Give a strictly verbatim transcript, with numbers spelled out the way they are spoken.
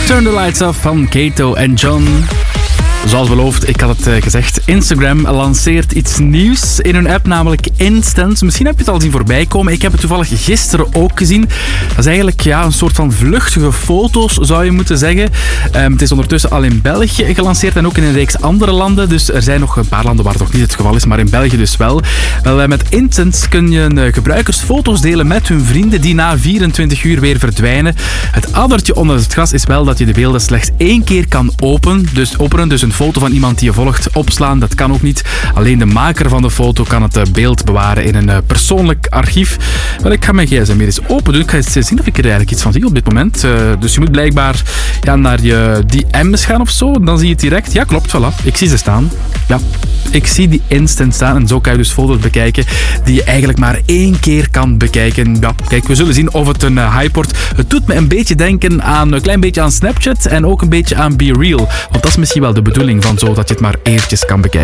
Turn the Lights Off van Kato en John. Zoals beloofd, ik had het uh, gezegd, Instagram lanceert iets nieuws in hun app, namelijk Instant. Misschien heb je het al zien voorbij komen. Ik heb het toevallig gisteren ook gezien. Dat is eigenlijk ja, een soort van vluchtige foto's, zou je moeten zeggen. Um, het is ondertussen al in België gelanceerd en ook in een reeks andere landen. Dus er zijn nog een paar landen waar het nog niet het geval is, maar in België dus wel. Wel, uh, met Instant kun je uh, gebruikers foto's delen met hun vrienden die na vierentwintig uur weer verdwijnen. Het addertje onder het gras is wel dat je de beelden slechts één keer kan openen. Dus openen, dus een foto van iemand die je volgt opslaan, dat kan ook niet. Alleen de maker van de foto kan het beeld bewaren in een persoonlijk archief. Wel, ik ga mijn gsm weer eens open doen. Ik ga eens zien of ik er eigenlijk iets van zie op dit moment. Uh, dus je moet blijkbaar ja, naar je D M's gaan of zo. Dan zie je het direct. Ja, klopt, voilà. Ik zie ze staan. Ja, ik zie die Instant staan. En zo kan je dus foto's bekijken die je eigenlijk maar één keer kan bekijken. Ja, kijk, we zullen zien of het een uh, hype wordt. Het doet me een beetje denken aan, een klein beetje aan Snapchat en ook een beetje aan BeReal. Want dat is misschien wel de bedoeling van zo dat je het maar eventjes kan bekijken.